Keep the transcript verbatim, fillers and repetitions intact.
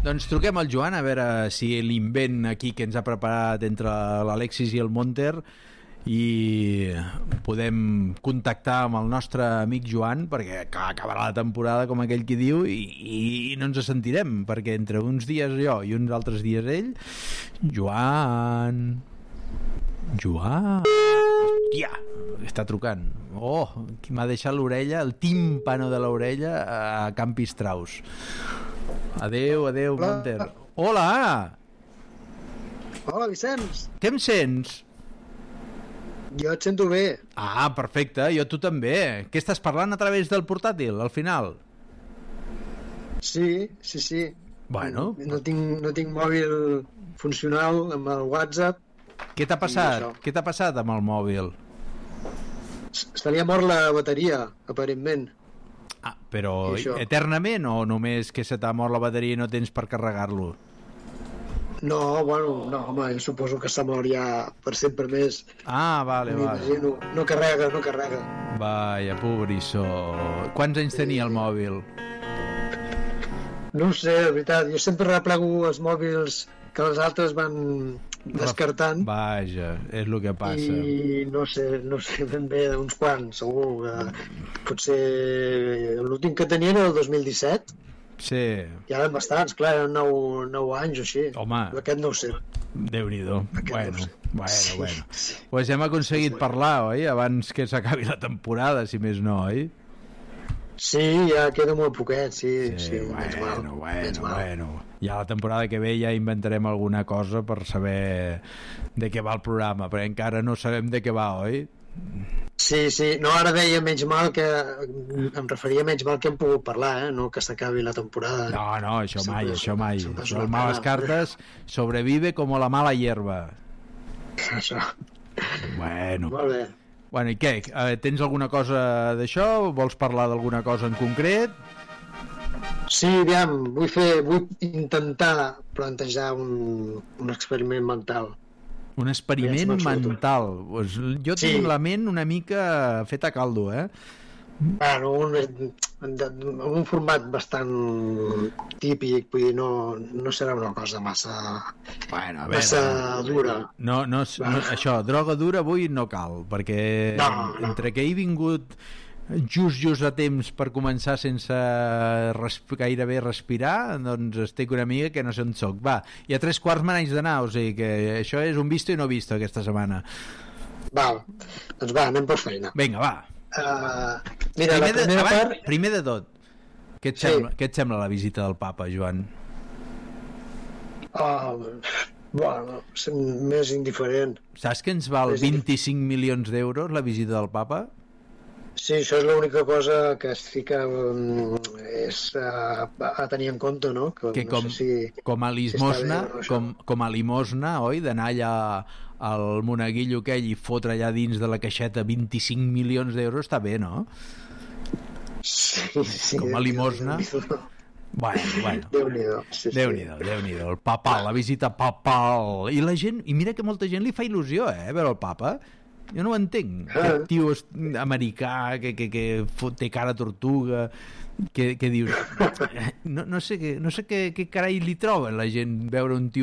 Doncs truquem al Joan a veure si l'invent aquí que ens ha preparat entre l'Alexis i el Monter i podem contactar amb el nostre amic Joan, perquè acabarà la temporada, com aquell qui diu, i, i no ens sentirem, perquè entre uns dies jo i uns altres dies ell. Joan... Joan... Hòstia, està trucant. Oh, qui m'ha deixat l'orella, el tímpano de l'orella a Campi Strauss. Adéu, adéu, Hola. Monter. Hola! Hola, Vicenç. Què em sents? Jo et sento bé. Ah, perfecte, jo tu també. Què estàs parlant a través del portàtil, al final? Sí, sí, sí. Bueno. No tinc, no tinc mòbil funcional amb el WhatsApp. Què t'ha passat? Què t'ha passat amb el mòbil? Se li ha mort la bateria, aparentment. Ah, però eternament o només que se t'ha mort la bateria i no tens per carregar-lo? No, bueno, no, home, jo suposo que s'ha mort ja per sempre més. Ah, vale, vale. No carrega, no carrega. Vaja, pobrissó. Quants anys tenia el mòbil? No ho sé, de veritat. Jo sempre replego els mòbils que els altres van descartant. Vaja, és el que passa. I no sé, no sé ben bé d'uns quants, segur que potser l'últim que tenia era el dos mil disset. Sí. Ja eren bastants, clar, eren nou, nou anys o així. Home. Aquest no ho sé. Déu-n'hi-do. Bueno, no sé. bueno, Sí, bueno. sí. Pues hem aconseguit Bueno. parlar, oi? Abans que s'acabi la temporada, si més no, oi? Sí, ja queda molt poquet, sí. Sí, sí bueno, menys mal, bueno, menys mal. bueno. Ja la temporada que ve ja inventarem alguna cosa per saber de què va el programa, perquè encara no sabem de què va, oi? Sí, sí, no, ara deia menys mal que em referia menys mal que hem pogut parlar, eh? No que s'acabi la temporada. No, no, això mai, Sempre és- això mai. sempre és Això una el males pena. cartes sobrevive como la mala hierba. Això. Bueno. Molt bé. Bueno, i què? Eh, Tens alguna cosa d'això? Vols parlar d'alguna cosa en concret? Sí, aviam, vull fer, vull intentar plantejar un, un experiment mental. Un experiment Ja ens mental. Pues jo Sí. tinc la ment una mica feta a caldo, eh? Bueno, un, de- un format bastant típic, vull dir, no, no serà una cosa massa, Bueno, a veure... massa dura. No, no, no, això, droga dura avui no cal, perquè No, no. entre que he vingut just, just a temps per començar sense resp gairebé respirar, doncs estic una mica que no sé on soc. Va, i a tres quarts me n'haig d'anar, o sigui que això és un visto i no visto aquesta setmana. Val, doncs va, anem per feina. Vinga, va. Uh, mira, Primer la de, primera abans, part... primer de tot, què et, Sí. sembla, què et sembla la visita del papa, Joan? Oh, bueno, és més indiferent. Saps que ens val És- vint-i-cinc milions d'euros la visita del papa? Sí, això és l'única cosa que sí que um, és uh, a tenir en compte, no? Que, Que com, no sé si... com a limosna, bé o no, això. com, com a limosna, oi? D'anar allà al monaguillo aquell i fotre allà dins de la caixeta vint-i-cinc milions d'euros, està bé, no? Sí, sí, Com a limosna. Déu-n'hi-do. Bueno, bueno. Déu-n'hi-do. Sí, Déu-n'hi-do, Déu-n'hi-do, el papal, la visita papal. I la gent, i mira que molta gent li fa il·lusió, eh, veure el papa. Jo no ho entenc. Ah. Aquest tio és americà, que, que, que fot- té cara tortuga, que, que dius... No, no sé, què, no sé què, què carai li troben la gent veure un tio